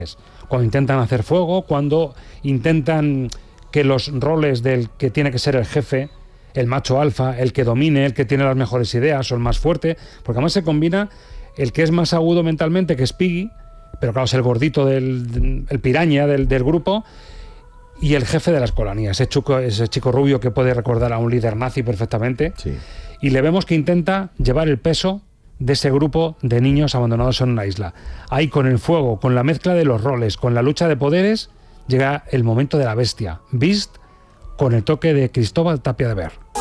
Cuando intentan hacer fuego, cuando intentan que los roles del que tiene que ser el jefe, el macho alfa, el que domine, el que tiene las mejores ideas o el más fuerte, porque además se combina el que es más agudo mentalmente, que es Piggy, pero claro, es el gordito el piraña del grupo, y el jefe de la escolanía, ese chico rubio que puede recordar a un líder nazi perfectamente, Sí. y le vemos que intenta llevar el peso de ese grupo de niños abandonados en una isla. Ahí, con el fuego, con la mezcla de los roles, con la lucha de poderes, llega el momento de la bestia, Beast, con el toque de Cristóbal Tapia de Ver.